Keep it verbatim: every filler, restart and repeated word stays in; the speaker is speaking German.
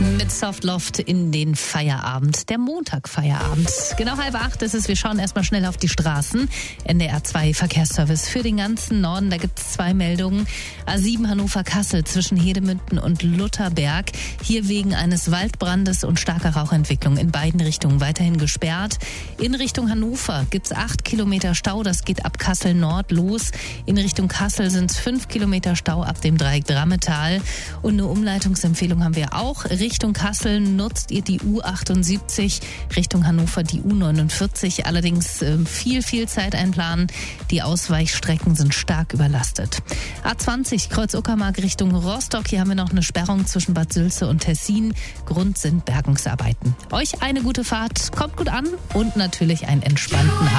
Mit Softloft in den Feierabend, der Montagfeierabend. Genau halb acht ist es, wir schauen erstmal schnell auf die Straßen. N D R zwei Verkehrsservice für den ganzen Norden, da gibt es zwei Meldungen. A sieben Hannover-Kassel zwischen Hedemünden und Lutherberg. Hier wegen eines Waldbrandes und starker Rauchentwicklung in beiden Richtungen weiterhin gesperrt. In Richtung Hannover gibt es acht Kilometer Stau, das geht ab Kassel Nord los. In Richtung Kassel sind es fünf Kilometer Stau ab dem Dreieck Drammetal. Und eine Umleitungsempfehlung haben wir auch. Richtung Kassel nutzt ihr die U achtundsiebzig, Richtung Hannover die U neunundvierzig. Allerdings äh, viel, viel Zeit einplanen. Die Ausweichstrecken sind stark überlastet. A zwanzig Kreuz-Uckermark Richtung Rostock. Hier haben wir noch eine Sperrung zwischen Bad Sülze und Tessin. Grund sind Bergungsarbeiten. Euch eine gute Fahrt, kommt gut an und natürlich einen entspannten Abend.